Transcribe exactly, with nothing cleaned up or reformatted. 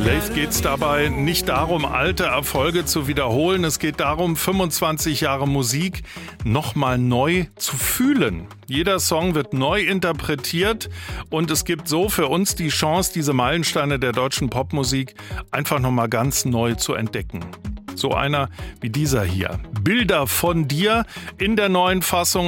Live geht es dabei nicht darum, alte Erfolge zu wiederholen. Es geht darum, fünfundzwanzig Jahre Musik nochmal neu zu fühlen. Jeder Song wird neu interpretiert und es gibt so für uns die Chance, diese Meilensteine der deutschen Popmusik einfach nochmal ganz neu zu entdecken. So einer wie dieser hier. Bilder von dir in der neuen Fassung